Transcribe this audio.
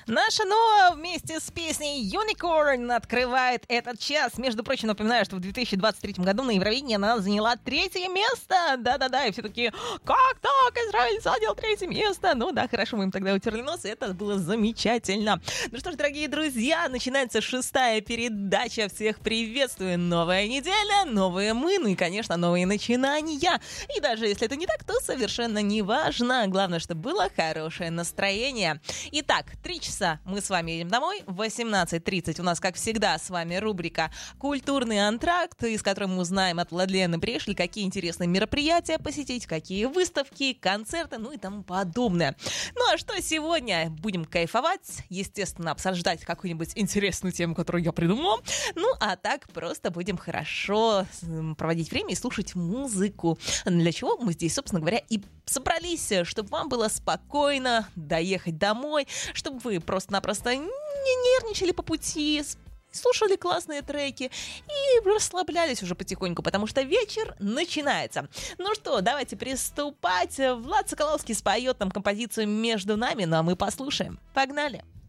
Наша Ноа вместе с песней Unicorn открывает этот час. Между прочим, напоминаю, что в 2023 году на Евровидении она заняла 3-е место. Да-да-да, и все такие, как так, Израиль занял 3-е место? Ну да, хорошо, мы им тогда утерли нос, и это было замечательно. Ну что ж, дорогие друзья, начинается 6-я передача. Всех приветствую. Новая неделя, новые мы, ну и, конечно, новые начинания. И даже если это не так, то совершенно не важно. Главное, чтобы было хорошее настроение. Итак, 3 часа мы с вами едем домой. В 18:30 у нас, как всегда, с вами рубрика «Культурный антракт», из которой мы узнаем от Владлены Брешли, какие интересные мероприятия посетить, какие выставки, концерты, ну и тому подобное. Ну а что сегодня? Будем кайфовать, естественно, обсуждать какую-нибудь интересную тему, которую я придумала. Ну а так просто будем хорошо проводить время и слушать музыку. Для чего мы здесь, собственно говоря, и собрались, чтобы вам было спокойно доехать домой, чтобы вы просто-напросто не нервничали по пути, слушали классные треки и расслаблялись уже потихоньку, потому что вечер начинается. Ну что, давайте приступать. Влад Соколовский споет нам композицию «Между нами», ну а мы послушаем. Погнали!